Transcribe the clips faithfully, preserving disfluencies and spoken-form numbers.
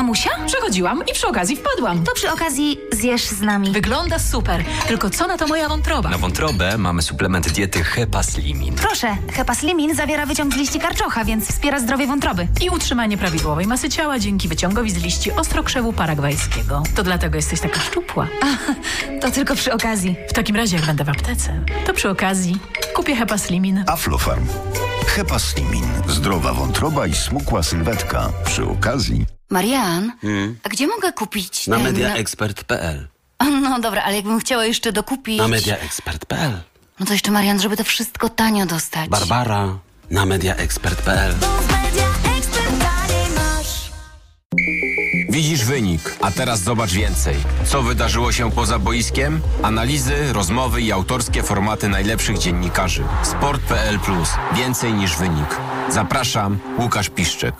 mamusia? Przechodziłam i przy okazji wpadłam. To przy okazji zjesz z nami. Wygląda super, tylko co na to moja wątroba? Na wątrobę mamy suplement diety Hepaslimin. Proszę, Hepaslimin zawiera wyciąg z liści karczocha, więc wspiera zdrowie wątroby. I utrzymanie prawidłowej masy ciała dzięki wyciągowi z liści ostrokrzewu paragwajskiego. To dlatego jesteś taka szczupła. A, to tylko przy okazji. W takim razie, jak będę w aptece, to przy okazji kupię Hepaslimin. Aflofarm. Hepaslimin. Zdrowa wątroba i smukła sylwetka. Przy okazji... Marian, Hmm? a gdzie mogę kupić... Na ten- mediaexpert kropka p l. No dobra, ale jakbym chciała jeszcze dokupić... Na mediaexpert kropka p l. No to jeszcze, Marian, żeby to wszystko tanio dostać. Barbara. Na mediaexpert kropka p l. Widzisz wynik, a teraz zobacz więcej. Co wydarzyło się poza boiskiem? Analizy, rozmowy i autorskie formaty najlepszych dziennikarzy. sport kropka p l plus. Więcej niż wynik. Zapraszam, Łukasz Piszczek.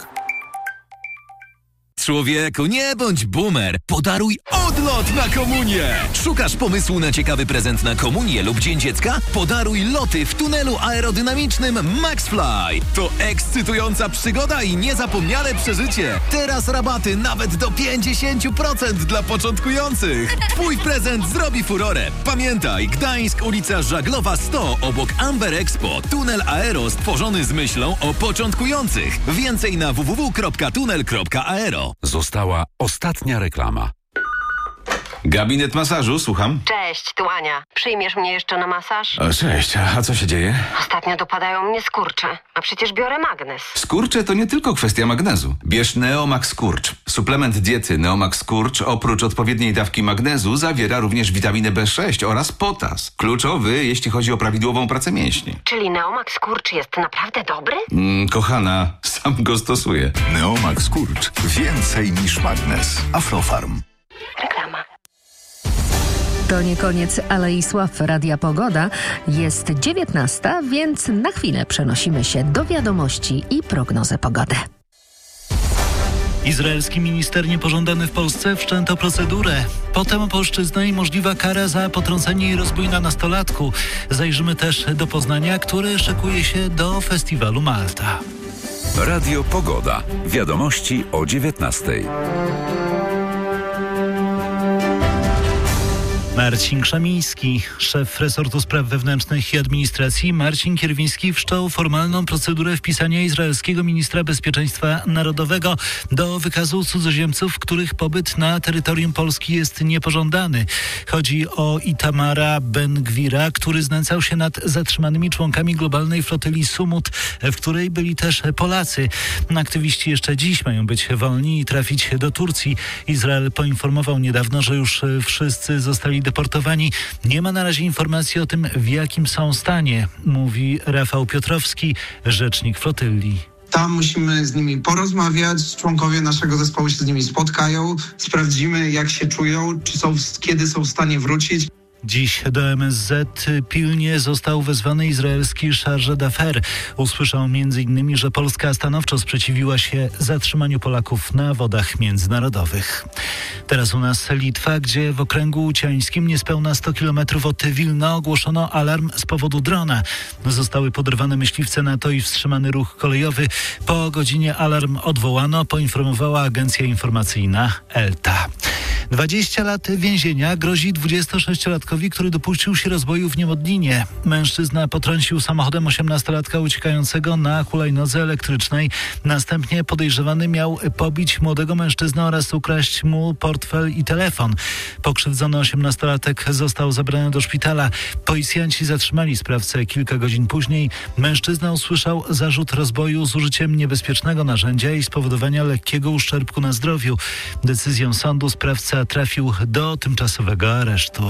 Człowieku, nie bądź boomer. Podaruj odlot na komunię. Szukasz pomysłu na ciekawy prezent na komunię lub Dzień Dziecka? Podaruj loty w tunelu aerodynamicznym MaxFly. To ekscytująca przygoda i niezapomniane przeżycie. Teraz rabaty nawet do pięćdziesiąt procent dla początkujących. Twój prezent zrobi furorę. Pamiętaj, Gdańsk, ulica Żaglowa sto, obok Amber Expo. Tunel aero stworzony z myślą o początkujących. Więcej na w w w kropka tunel kropka aero. Została ostatnia reklama. Gabinet masażu, słucham. Cześć, tu Ania. Przyjmiesz mnie jeszcze na masaż? O, cześć, a co się dzieje? Ostatnio dopadają mnie skurcze, a przecież biorę magnes. Skurcze to nie tylko kwestia magnezu. Bierz Neomax Skurcz. Suplement diety Neomax Skurcz oprócz odpowiedniej dawki magnezu zawiera również witaminę B sześć oraz potas. Kluczowy, jeśli chodzi o prawidłową pracę mięśni. Czyli Neomax Skurcz jest naprawdę dobry? Mm, kochana, sam go stosuję. Neomax Skurcz. Więcej niż magnes. Aflofarm. Reklama. To nie koniec Alei Sław Radia Pogoda. Jest dziewiętnasta, więc na chwilę przenosimy się do wiadomości i prognozę pogody. Izraelski minister niepożądany w Polsce wszczęto procedurę. Potem polszczyzna i możliwa kara za potrącenie i rozbój na nastolatku. Zajrzymy też do Poznania, który szykuje się do festiwalu Malta. Radio Pogoda. Wiadomości o dziewiętnastej. Marcin Krzemiński, szef resortu spraw wewnętrznych i administracji. Marcin Kierwiński wszczął formalną procedurę wpisania izraelskiego ministra bezpieczeństwa narodowego do wykazu cudzoziemców, których pobyt na terytorium Polski jest niepożądany. Chodzi o Itamara Ben-Gwira, który znęcał się nad zatrzymanymi członkami globalnej flotyli Sumut, w której byli też Polacy. Aktywiści jeszcze dziś mają być wolni i trafić do Turcji. Izrael poinformował niedawno, że już wszyscy zostali deportowani. Nie ma na razie informacji o tym, w jakim są stanie, mówi Rafał Piotrowski, rzecznik flotyli. Tam musimy z nimi porozmawiać, członkowie naszego zespołu się z nimi spotkają, sprawdzimy, jak się czują, czy są, kiedy są w stanie wrócić. Dziś do M S Z pilnie został wezwany izraelski chargé d'affaires. Usłyszał między innymi, że Polska stanowczo sprzeciwiła się zatrzymaniu Polaków na wodach międzynarodowych. Teraz u nas Litwa, gdzie w okręgu uciańskim niespełna sto kilometrów od Wilna ogłoszono alarm z powodu drona. Zostały poderwane myśliwce NATO i wstrzymany ruch kolejowy. Po godzinie alarm odwołano, poinformowała agencja informacyjna ELTA. dwadzieścia lat więzienia grozi dwudziestosześciolatkowi, który dopuścił się rozboju w Niemodlinie. Mężczyzna potrącił samochodem osiemnastolatka uciekającego na hulajnodze elektrycznej. Następnie podejrzewany miał pobić młodego mężczyznę oraz ukraść mu portfel i telefon. Pokrzywdzony osiemnastolatek został zabrany do szpitala. Policjanci zatrzymali sprawcę kilka godzin później. Mężczyzna usłyszał zarzut rozboju z użyciem niebezpiecznego narzędzia i spowodowania lekkiego uszczerbku na zdrowiu. Decyzją sądu sprawca trafił do tymczasowego aresztu.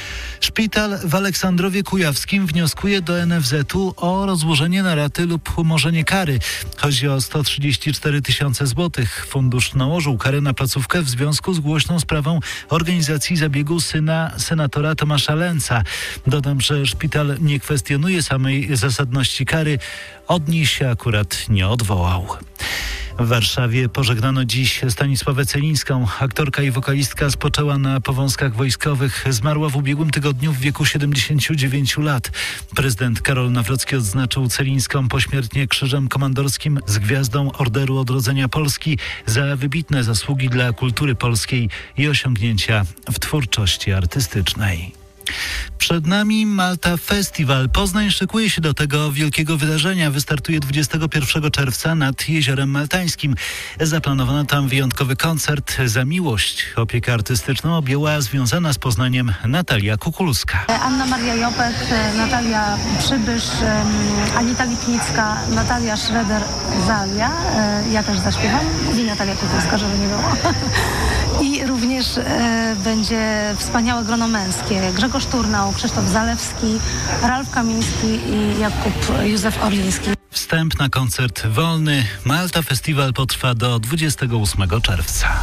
Szpital w Aleksandrowie Kujawskim wnioskuje do N F Z-u o rozłożenie na raty lub umorzenie kary. Chodzi o sto trzydzieści cztery tysiące złotych. Fundusz nałożył karę na placówkę w związku z głośną sprawą organizacji zabiegu syna senatora Tomasza Lęca. Dodam, że szpital nie kwestionuje samej zasadności kary. Od niej się akurat nie odwołał. W Warszawie pożegnano dziś Stanisławę Celińską. Aktorka i wokalistka spoczęła na Powązkach Wojskowych. Zmarła w ubiegłym tygodniu w wieku siedemdziesięciu dziewięciu lat. Prezydent Karol Nawrocki odznaczył Celińską pośmiertnie Krzyżem Komandorskim z Gwiazdą Orderu Odrodzenia Polski za wybitne zasługi dla kultury polskiej i osiągnięcia w twórczości artystycznej. Przed nami Malta Festival. Poznań szykuje się do tego wielkiego wydarzenia. Wystartuje dwudziestego pierwszego czerwca nad Jeziorem Maltańskim. Zaplanowano tam wyjątkowy koncert Za miłość. Opiekę artystyczną objęła związana z Poznaniem Natalia Kukulska. Anna Maria Jopek, Natalia Przybysz, Anita Lipnicka, Natalia Schroeder-Zalia. Ja też zaśpiewam. I Natalia Kukulska, żeby nie było. I również e, będzie wspaniałe grono męskie. Grzegorz Turnał, Krzysztof Zalewski, Ralf Kamiński i Jakub Józef Orliński. Wstęp na koncert wolny. Malta Festival potrwa do dwudziestego ósmego czerwca.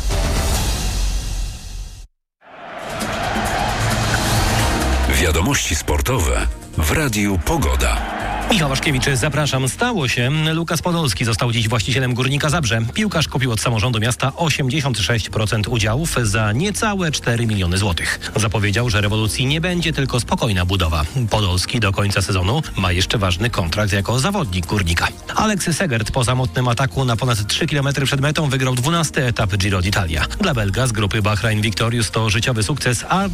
Wiadomości sportowe w Radiu Pogoda. Michał Waszkiewicz, zapraszam. Stało się. Lukas Podolski został dziś właścicielem Górnika Zabrze. Piłkarz kupił od samorządu miasta osiemdziesiąt sześć procent udziałów za niecałe cztery miliony złotych. Zapowiedział, że rewolucji nie będzie, tylko spokojna budowa. Podolski do końca sezonu ma jeszcze ważny kontrakt jako zawodnik Górnika. Alex Segert po samotnym ataku na ponad trzy kilometry przed metą wygrał dwunasty etap Giro d'Italia. Dla Belga z grupy Bahrain Victorious to życiowy sukces, a